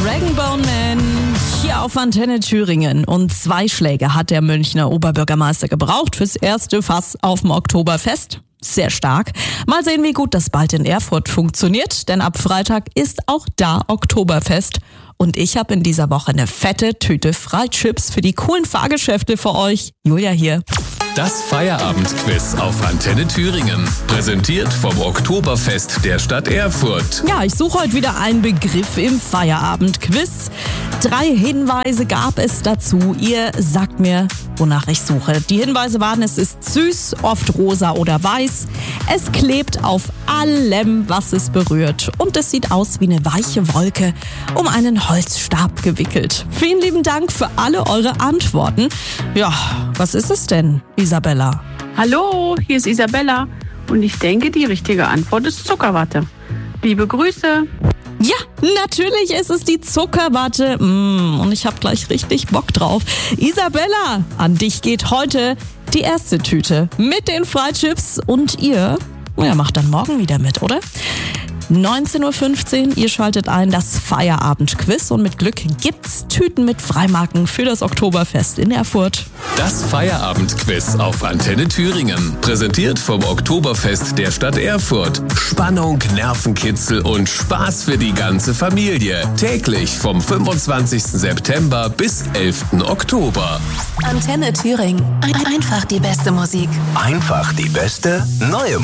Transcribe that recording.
Dragonbone Man hier auf Antenne Thüringen. Und 2 Schläge hat der Münchner Oberbürgermeister gebraucht fürs erste Fass auf dem Oktoberfest. Sehr stark. Mal sehen, wie gut das bald in Erfurt funktioniert, denn ab Freitag ist auch da Oktoberfest. Und ich habe in dieser Woche eine fette Tüte Freichips für die coolen Fahrgeschäfte für euch. Julia hier. Das Feierabendquiz auf Antenne Thüringen. Präsentiert vom Oktoberfest der Stadt Erfurt. Ja, ich suche heute wieder einen Begriff im Feierabendquiz. 3 Hinweise gab es dazu. Ihr sagt mir, wonach ich suche. Die Hinweise waren, es ist süß, oft rosa oder weiß. Es klebt auf allem, was es berührt. Und es sieht aus wie eine weiche Wolke um einen Holzstab gewickelt. Vielen lieben Dank für alle eure Antworten. Ja, was ist es denn, Isabella? Hallo, hier ist Isabella und ich denke, die richtige Antwort ist Zuckerwatte. Liebe Grüße. Ja, natürlich ist es die Zuckerwatte. Und ich habe gleich richtig Bock drauf. Isabella, an dich geht heute die erste Tüte mit den Freichips. Und ihr macht dann morgen wieder mit, oder? 19.15 Uhr, ihr schaltet ein, das Feierabendquiz. Und mit Glück gibt's Tüten mit Freimarken für das Oktoberfest in Erfurt. Das Feierabendquiz auf Antenne Thüringen. Präsentiert vom Oktoberfest der Stadt Erfurt. Spannung, Nervenkitzel und Spaß für die ganze Familie. Täglich vom 25. September bis 11. Oktober. Antenne Thüringen. Einfach die beste Musik. Einfach die beste neue